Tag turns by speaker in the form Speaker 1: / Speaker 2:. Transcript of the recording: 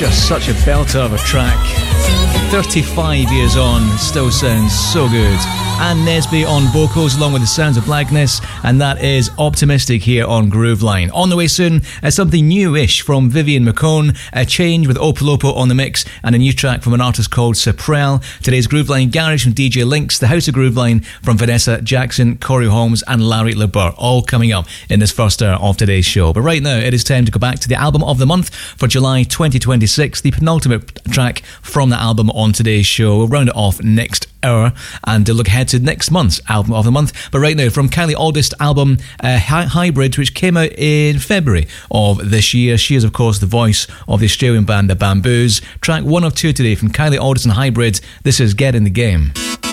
Speaker 1: Just such a belter of a track. 35 years on, still sounds so good. Anne Nesby on vocals along with the Sounds of Blackness, and that is Optimistic here on Grooveline. On the way soon, something newish from Vivian McCone, a change with Opolopo on the mix, and a new track from an artist called Suprel. Today's Grooveline Garage from DJ Lynx, the House of Grooveline from Vanessa Jackson, Corey Holmes and Larry LeBur, all coming up in this first hour of today's show. But right now, it is time to go back to the album of the month for July 2026, the penultimate track from the album on today's show. We'll round it off next hour and look ahead to next month's album of the month. But right now, from Kylie Auldist album Hybrid, which came out in February of this year. She is, of course, the voice of the Australian band The Bamboos. Track 1 of 2 today from Kylie Auldist and Hybrid. This is Get in the Game.